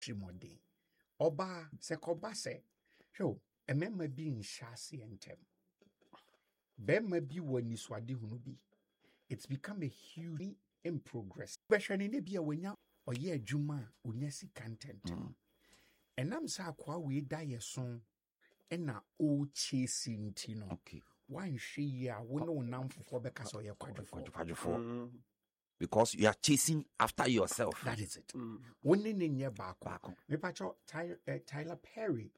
Shimodi. Oba sekoba se. Yo, emema bi nshasi entem. Bema bi wani swadi hunubi. It's become a huge in progress. Especially in the wenya oye juma unyesi content. And I'm sa kwa we die song and na o chasing tino. Okay. Why she ya we no nam for because of your quadruple. Because you are chasing after yourself. That is it. When in your back, me pacho Tyler Perry,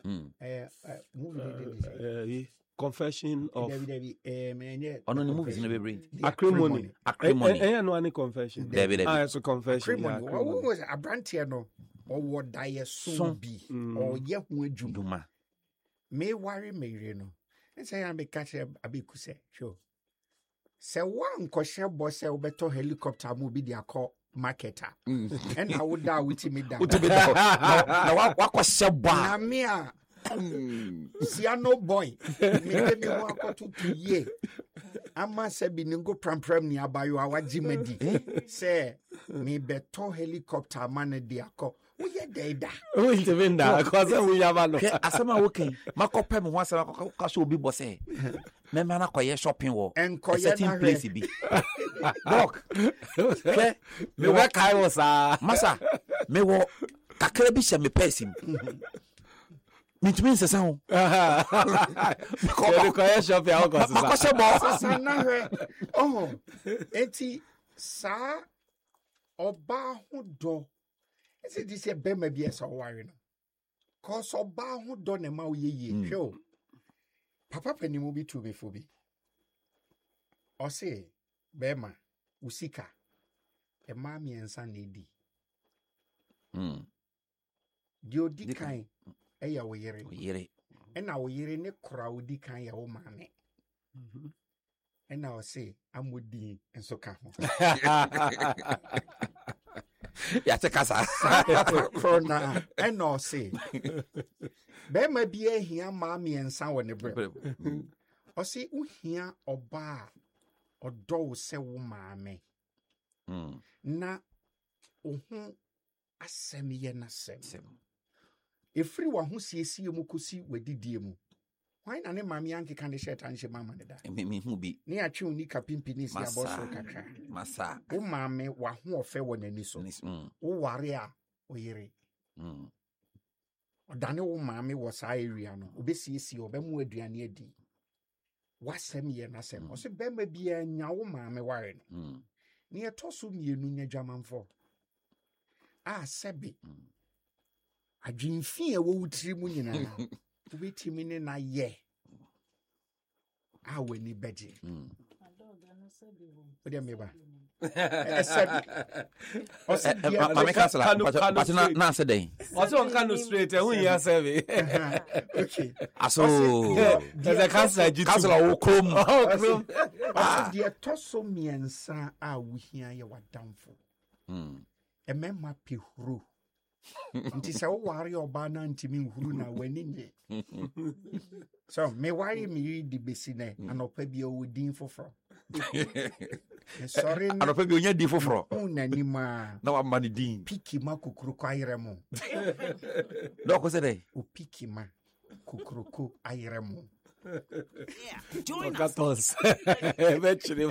movie Confession of movies in the brain. Acrimony. No any confession. So confession. What was a brand here no or what die so be or ye juma. May worry me no. And say I be catch a big say sure. Say one kosher boss say beto helicopter movie dia call marketer. And I would die with me down. Now what kosher boy? Siano boy. Me walk to ye. Ama se bi ningo pram ni abayo awajimedi. Say me beto helicopter man dia call. Uye deda. Uye cause we have no. Asema okay. Makope me wan say ka show bi boss eh. Me mana koye shopping wo. A certain place bi. Doc. Me we kai wo sa. Masa. Me wo kakra bi she me person. Mitumi nsesa ho. Ko koye shopping ho ko sa. Makose bo. Sa na hwe. Oh. Enti sa oba ho do. Ese this year bema bi esa worry no. Cause oba ho do na ma oyeye. Hwe. Papa panimu bi to be for bi. O say bema usika. E ma mi ensa na edi. Di odi kan eya wo yere. E na wo yere ne kora odi kan ya wo maame. E na o say amodi enso ka ho. Ya te kasa. Corona and no say. Bema bi ehia ma mi ensa wo ne bre. O say uhia oba odo se wo maame. Na ohu asem ye na sem. Efri wa ho siesie mu kosi wadidie mu. Why na ne maame yanke kan de shirt an she mama ne da. Me hu bi. Ne ya twe oni kapimpini si aboso kakra. Masa. Wo maame wa ho ofe wo nani so. Wo ware a oyere. Odane wo maame wo sa area no. Obesiesie obemu aduane adi. Wasem ye na sem. O se bema bia nya wo maame ware no. Ne etoso mienu nya dwamanfo. A sebi. Adwinfi e wo wutiri mu nyina. Obetimi ne na ye. A wani beje. What do you mean by? Mama cancel. But na say dey. Also can straight when you say. Okay. Aso. There's a cancel wo krom. Also the toso miensa a we hia ye wadamfo. Emema pehuru. Nti se wo ware oba na ntimi nhuru na wani nye. So me ware me di besi ne anopa bia wodin foforo. Sorry na anopa bia onya din foforo. Unanima na wa mani din. Piki ma kukuruko ayeremo. No ko se dey. O piki ma kukuruko ayeremo. Yeah, join us. Eventually.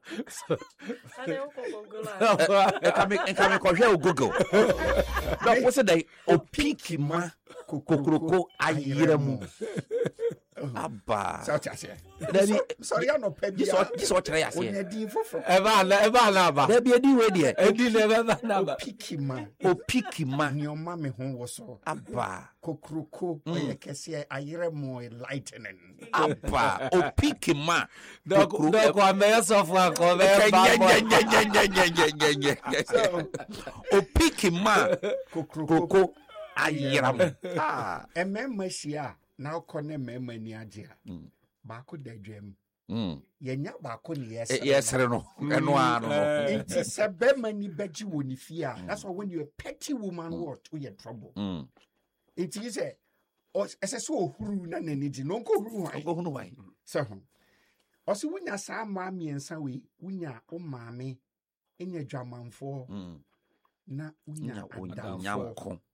Can me ko Google. No ko se dey o piki ma kukuruko ayeremo. Abba. Sorry, I'm not paying. This what try as here. Eva na ba. There be a di way there. Edi never na ba. Piki man. Your mommy home was so. Abba. Kokruko. I can say I hear more lightning. Abba. O piki man. Dog wa me so for ko me O piki man. Kokruko ayram. Ememashia. Now kone mema ni aje a baako da dwam yenya baako ne yesere no eno ano nti se bema ni beji woni fi a that's why when you a petty woman what we in trouble nti say ese so ohuru na nani di no nko huru why so o se wunya sa ma miensa we wunya o maame enya dwamanfo na wunya adamfo